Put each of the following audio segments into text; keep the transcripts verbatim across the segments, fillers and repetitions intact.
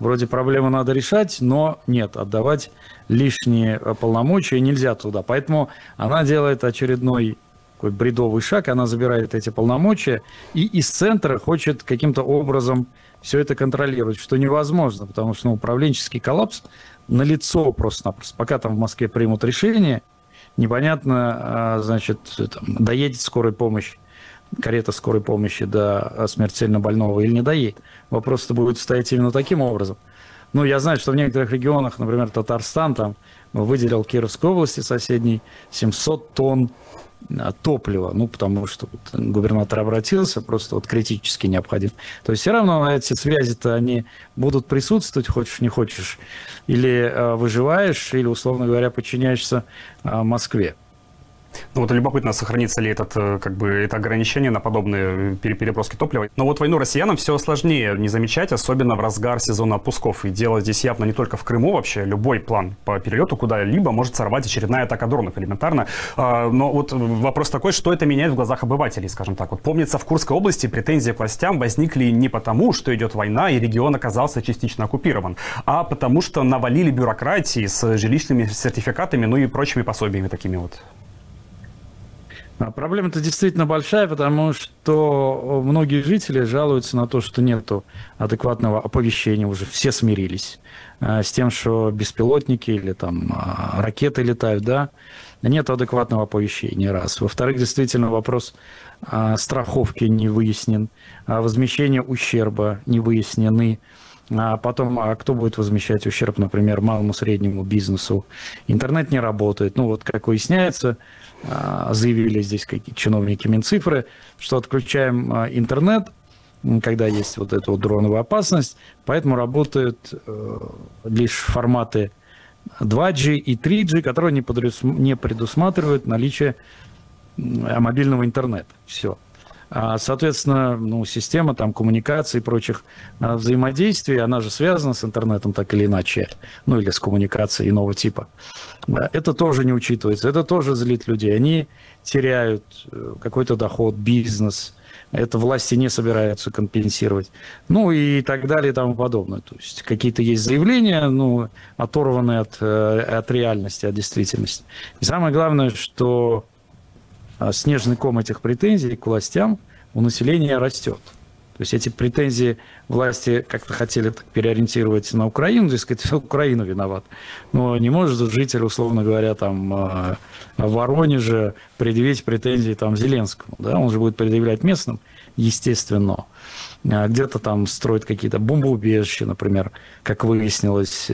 вроде проблему надо решать, но нет, отдавать лишние полномочия нельзя туда. Поэтому она делает очередной такой бредовый шаг, она забирает эти полномочия и из центра хочет каким-то образом все это контролировать, что невозможно, потому что ну, управленческий коллапс налицо просто-напросто. Пока там в Москве примут решение, непонятно, значит, там, доедет скорая помощь, карета скорой помощи до смертельно больного или не доедет. Вопрос-то будет стоять именно таким образом. Ну, я знаю, что в некоторых регионах, например, Татарстан, там выделил Кировской области соседней семьсот тонн топлива, ну, потому что вот губернатор обратился, просто вот критически необходим. То есть все равно эти связи-то, они будут присутствовать, хочешь не хочешь, или э, выживаешь, или, условно говоря, подчиняешься э, Москве. Ну вот любопытно, сохранится ли этот, как бы, это ограничение на подобные переброски топлива. Но вот войну россиянам все сложнее не замечать, особенно в разгар сезона отпусков. И дело здесь явно не только в Крыму вообще. Любой план по перелету куда-либо может сорвать очередная атака дронов элементарно. Но вот вопрос такой, что это меняет в глазах обывателей, скажем так. Вот помнится, в Курской области претензии к властям возникли не потому, что идет война и регион оказался частично оккупирован, а потому что навалили бюрократии с жилищными сертификатами, ну и прочими пособиями такими вот. Проблема-то действительно большая, потому что многие жители жалуются на то, что нету адекватного оповещения, уже все смирились с тем, что беспилотники или там ракеты летают, да, нет адекватного оповещения, раз. Во-вторых, действительно вопрос страховки не выяснен, возмещения ущерба не выяснены. А потом, а кто будет возмещать ущерб, например, малому среднему бизнесу? Интернет не работает. Ну вот, как выясняется, заявили здесь какие-то чиновники Минцифры, что отключаем интернет, когда есть вот эта вот дроновая опасность, поэтому работают лишь форматы два джи и три джи, которые не предусматривают наличие мобильного интернета. Все. Соответственно, ну, система там, коммуникации и прочих взаимодействий, она же связана с интернетом так или иначе, ну или с коммуникацией иного типа. Это тоже не учитывается, это тоже злит людей. Они теряют какой-то доход, бизнес, это власти не собираются компенсировать, ну и так далее и тому подобное. То есть какие-то есть заявления, ну, оторванные от, от реальности, от действительности. И самое главное, что снежный ком этих претензий к властям у населения растет. То есть эти претензии власти как-то хотели так переориентировать на Украину, то есть сказать, Украина виноват. Но не может житель, условно говоря, там в Воронеже предъявить претензии там Зеленскому. Да? Он же будет предъявлять местным, естественно. Где-то там строят какие-то бомбоубежища, например, как выяснилось,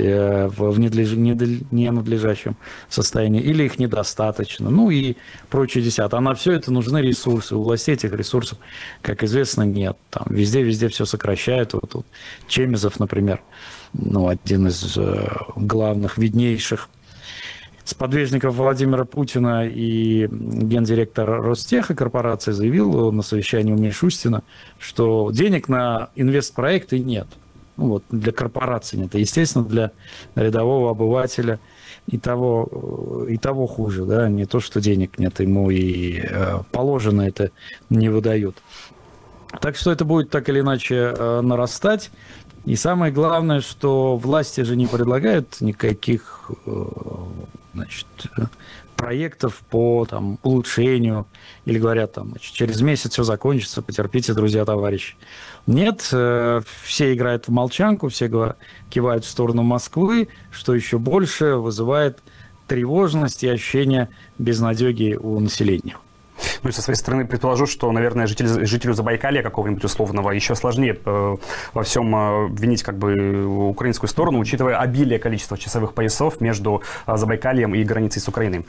в ненадлежащем состоянии, или их недостаточно, ну и прочее десятое. А на все это нужны ресурсы. У властей этих ресурсов, как известно, нет. Там везде-везде все сокращают. Вот, вот Чемизов, например, ну, один из главных, виднейших сподвижников Владимира Путина и гендиректор Ростеха корпорации заявил на совещании у Мишустина, что денег на инвестпроекты нет. Ну, вот, для корпорации нет. И, естественно, для рядового обывателя и того, и того хуже. Да? Не то, что денег нет, ему и э, положено это не выдают. Так что это будет так или иначе э, нарастать. И самое главное, что власти же не предлагают никаких э, значит, проектов по там, улучшению, или говорят, там, значит, через месяц все закончится, потерпите, друзья, товарищи. Нет, э, все играют в молчанку, все кивают в сторону Москвы, что еще больше вызывает тревожность и ощущение безнадеги у населения. Ну и со своей стороны предположу, что, наверное, житель, жителю Забайкалья какого-нибудь условного еще сложнее э, во всем э, винить как бы украинскую сторону, учитывая обилие количества часовых поясов между э, Забайкальем и границей с Украиной.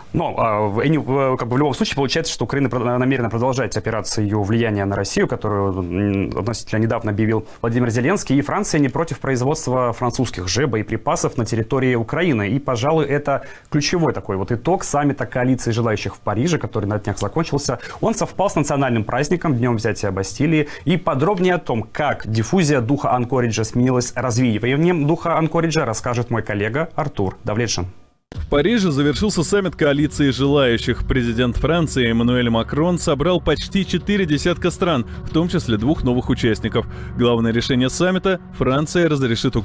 Но э, э, как бы в любом случае получается, что Украина намерена продолжать операцию влияния на Россию, которую относительно недавно объявил Владимир Зеленский, и Франция не против производства французских же боеприпасов на территории Украины. И, пожалуй, это ключевой такой вот итог саммита коалиции желающих в Париже, который на днях закончился. Он совпал с национальным праздником, днем взятия Бастилии. И подробнее о том, как диффузия духа Анкориджа сменилась развеиванием духа Анкориджа, расскажет мой коллега Артур Давлетшин. В Париже завершился саммит коалиции желающих. Президент Франции Эммануэль Макрон собрал почти четыре десятка стран, в том числе двух новых участников. Главное решение саммита – Франция разрешит